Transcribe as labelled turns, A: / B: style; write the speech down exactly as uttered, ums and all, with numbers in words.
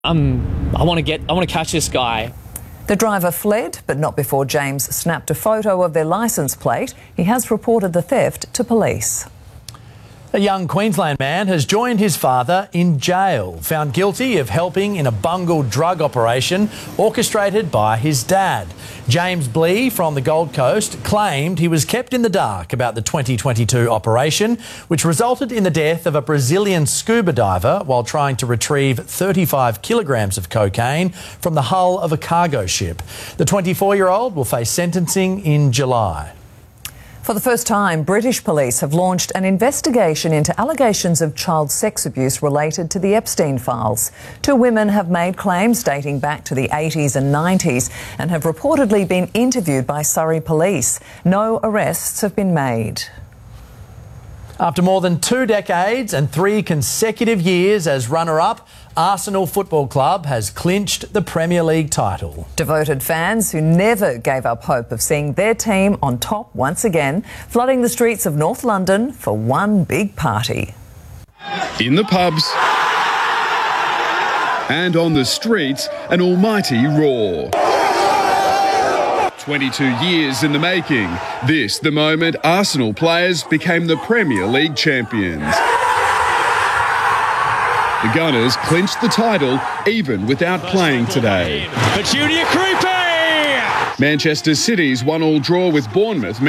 A: Um, I want to get, I want to catch this guy.
B: The driver fled, but not before James snapped a photo of their licence plate. He has reported the theft to police.
C: A young Queensland man has joined his father in jail, found guilty of helping in a bungled drug operation orchestrated by his dad. James Blee from the Gold Coast claimed he was kept in the dark about the twenty twenty-two operation, which resulted in the death of a Brazilian scuba diver while trying to retrieve thirty-five kilograms of cocaine from the hull of a cargo ship. The twenty-four-year-old will face sentencing in July.
B: For the first time, British police have launched an investigation into allegations of child sex abuse related to the Epstein files. Two women have made claims dating back to the eighties and nineties and have reportedly been interviewed by Surrey Police. No arrests have been made.
C: After more than two decades and three consecutive years as runner-up, Arsenal Football Club has clinched the Premier League title.
B: Devoted fans who never gave up hope of seeing their team on top once again, flooding the streets of North London for one big party.
D: In the pubs and on the streets, an almighty roar. twenty-two years in the making. This, the moment Arsenal players became the Premier League champions. The Gunners clinched the title even without playing today.
E: But Junior Creepy!
D: Manchester City's one-all draw with Bournemouth